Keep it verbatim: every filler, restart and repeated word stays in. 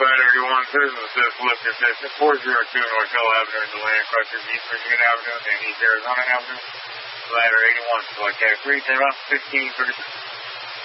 Ladder eighty-one, citizen assist, lift your distance four zero two North Hill Avenue into Land Crusher, East Michigan Avenue, and East Arizona Avenue. Ladder eighty-one, select Cat three, ten up, fifteen thirty.